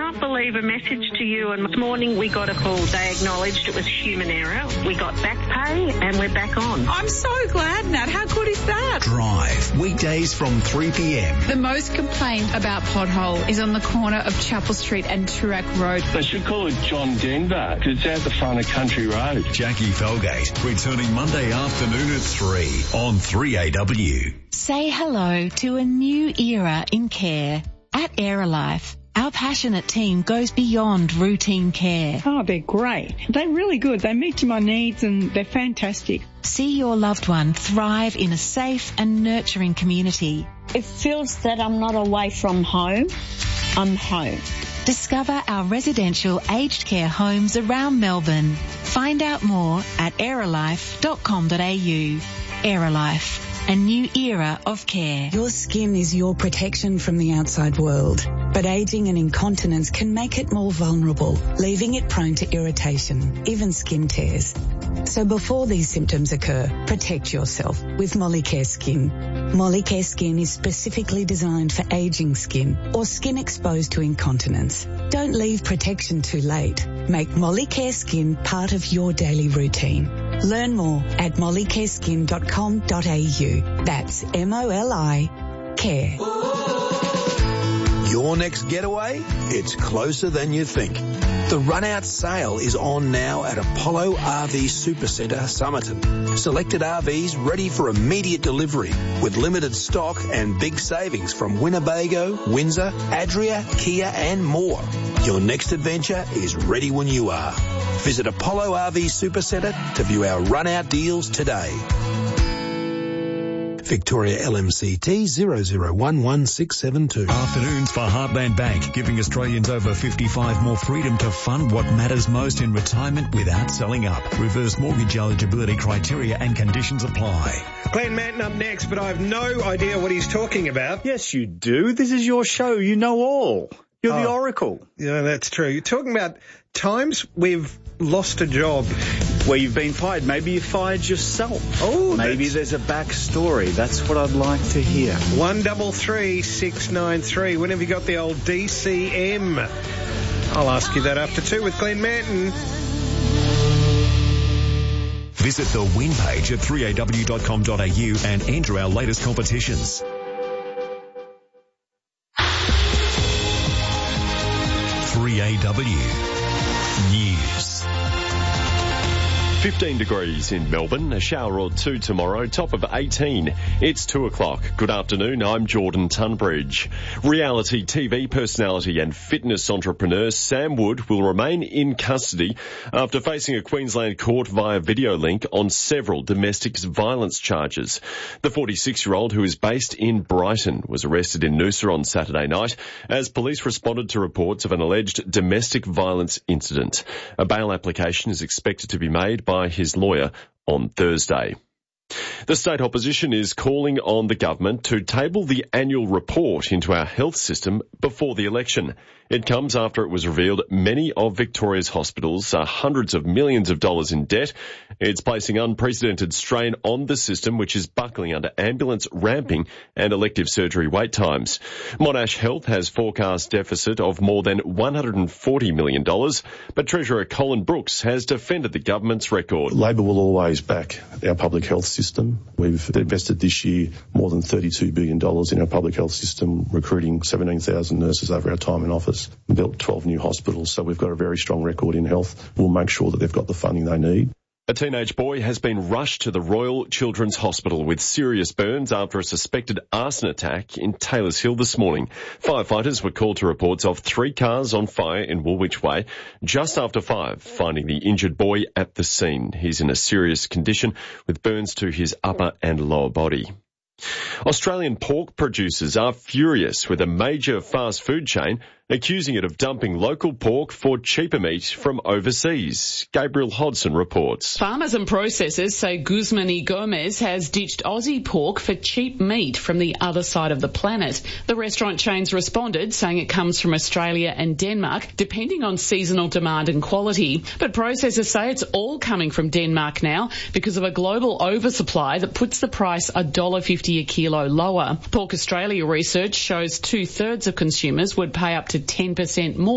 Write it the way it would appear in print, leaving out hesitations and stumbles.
cannot believe a message to you. And this morning we got a call. They acknowledged it was human error. We got back pay and we're back on. I'm so glad, Nat. How good is that? Drive, weekdays from 3 p.m. The most complained about pothole is on the corner of Chapel Street and Toorak Road. They should call it John Denver, because it's out the front of Country Road. Jackie Felgate, returning Monday afternoon at 3 on 3AW. Say hello to a new era in care. At Aerolife, our passionate team goes beyond routine care. Oh, they're great. They're really good. They meet my needs and they're fantastic. See your loved one thrive in a safe and nurturing community. It feels that I'm not away from home. I'm home. Discover our residential aged care homes around Melbourne. Find out more at aerolife.com.au. Aerolife, a new era of care. Your skin is your protection from the outside world, but ageing and incontinence can make it more vulnerable, leaving it prone to irritation, even skin tears. So before these symptoms occur, protect yourself with Molicare Skin. Molicare Skin is specifically designed for aging skin or skin exposed to incontinence. Don't leave protection too late. Make Molicare Skin part of your daily routine. Learn more at mollicareskin.com.au. That's MOLI Care. Your next getaway? It's closer than you think. The run-out sale is on now at Apollo RV Supercentre, Somerton. Selected RVs ready for immediate delivery with limited stock and big savings from Winnebago, Windsor, Adria, Kia and more. Your next adventure is ready when you are. Visit Apollo RV Supercentre to view our run-out deals today. Victoria LMCT 0011672. Afternoons for Heartland Bank, giving Australians over 55 more freedom to fund what matters most in retirement without selling up. Reverse mortgage eligibility criteria and conditions apply. Glenn Manton up next, but I have no idea what he's talking about. Yes, you do. This is your show. You know all. You're the Oracle. Yeah, that's true. You're talking about times we've lost a job. Where you've been fired. Maybe you fired yourself. Oh, maybe there's a backstory. That's what I'd like to hear. 133 693. When have you got the old DCM? I'll ask you that after 2 with Glenn Manton. Visit the win page at 3aw.com.au and enter our latest competitions. 3AW News. 15 degrees in Melbourne, a shower or two tomorrow, top of 18. It's 2 o'clock. Good afternoon, I'm Jordan Tunbridge. Reality TV personality and fitness entrepreneur Sam Wood will remain in custody after facing a Queensland court via video link on several domestic violence charges. The 46-year-old, who is based in Brighton, was arrested in Noosa on Saturday night as police responded to reports of an alleged domestic violence incident. A bail application is expected to be made by his lawyer on Thursday. The state opposition is calling on the government to table the annual report into our health system before the election. It comes after it was revealed many of Victoria's hospitals are hundreds of millions of dollars in debt. It's placing unprecedented strain on the system, which is buckling under ambulance ramping and elective surgery wait times. Monash Health has forecast deficit of more than $140 million, but Treasurer Colin Brooks has defended the government's record. Labor will always back our public health system. We've invested this year more than $32 billion in our public health system, recruiting 17,000 nurses over our time in office. We built 12 new hospitals, so we've got a very strong record in health. We'll make sure that they've got the funding they need. A teenage boy has been rushed to the Royal Children's Hospital with serious burns after a suspected arson attack in Taylors Hill this morning. Firefighters were called to reports of 3 cars on fire in Woolwich Way just after 5, finding the injured boy at the scene. He's in a serious condition with burns to his upper and lower body. Australian pork producers are furious with a major fast food chain accusing it of dumping local pork for cheaper meat from overseas. Gabriel Hodson reports. Farmers and processors say Guzman y Gomez has ditched Aussie pork for cheap meat from the other side of the planet. The restaurant chains responded, saying it comes from Australia and Denmark, depending on seasonal demand and quality. But processors say it's all coming from Denmark now because of a global oversupply that puts the price $1.50 a kilo lower. Pork Australia research shows 2/3 of consumers would pay up to 10% more